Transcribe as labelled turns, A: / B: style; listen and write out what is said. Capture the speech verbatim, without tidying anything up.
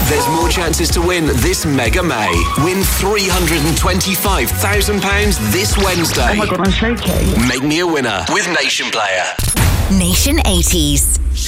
A: There's more chances to win this Mega May. Win three hundred twenty-five thousand pounds this Wednesday.
B: Oh my God, I'm shaking.
A: Make me a winner with Nation Player.
C: Nation eighties.